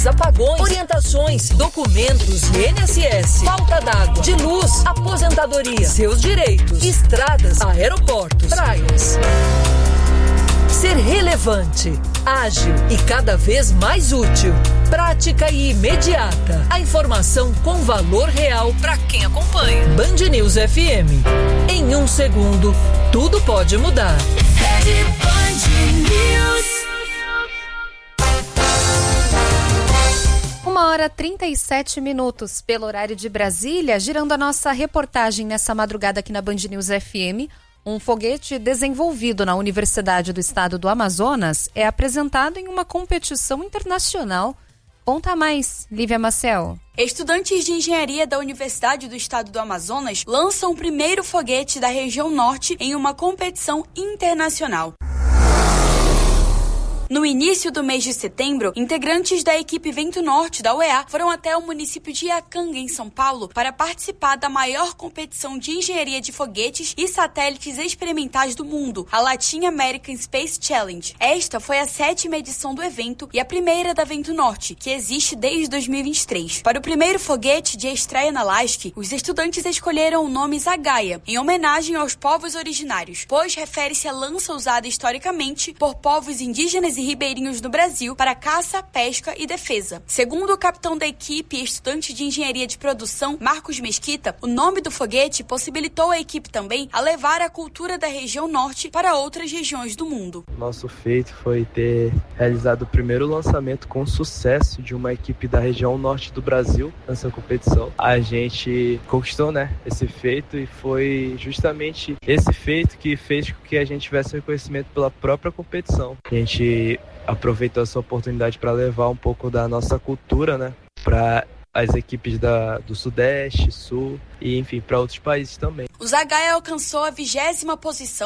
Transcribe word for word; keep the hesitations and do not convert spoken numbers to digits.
apagões, orientações, documentos, I N S S, falta d'água, de luz, aposentadoria, seus direitos, estradas, aeroportos, praias. Ser relevante, ágil e cada vez mais útil, prática e imediata. A informação com valor real para quem acompanha. Band News F M. Em um segundo, tudo pode mudar. Band News. Uma hora trinta e sete minutos pelo horário de Brasília, girando a nossa reportagem nessa madrugada aqui na Band News F M. Um foguete desenvolvido na Universidade do Estado do Amazonas é apresentado em uma competição internacional. Conta mais, Lívia Maciel. Estudantes de engenharia da Universidade do Estado do Amazonas lançam o primeiro foguete da região norte em uma competição internacional. No início do mês de setembro, integrantes da equipe Vento Norte da U E A foram até o município de Iacanga, em São Paulo, para participar da maior competição de engenharia de foguetes e satélites experimentais do mundo, a Latin American Space Challenge. Esta foi a sétima edição do evento e a primeira da Vento Norte, que existe desde dois mil e vinte e três. Para o primeiro foguete de estreia na LASC, os estudantes escolheram o nome Zagaia, em homenagem aos povos originários, pois refere-se à lança usada historicamente por povos indígenas e ribeirinhos do Brasil para caça, pesca e defesa. Segundo o capitão da equipe e estudante de engenharia de produção, Marcos Mesquita, o nome do foguete possibilitou a equipe também a levar a cultura da região norte para outras regiões do mundo. Nosso feito foi ter realizado o primeiro lançamento com sucesso de uma equipe da região norte do Brasil nessa competição. A gente conquistou, né, esse feito e foi justamente esse feito que fez com que a gente tivesse reconhecimento pela própria competição. A gente aproveitou essa oportunidade para levar um pouco da nossa cultura, né, para as equipes da, do Sudeste, Sul e, enfim, para outros países também. O Zagaia alcançou a vigésima posição